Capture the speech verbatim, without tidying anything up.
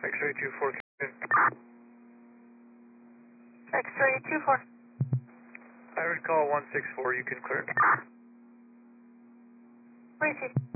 X-ray two four. X-ray two four. I would call one six four, you can clear. Receive.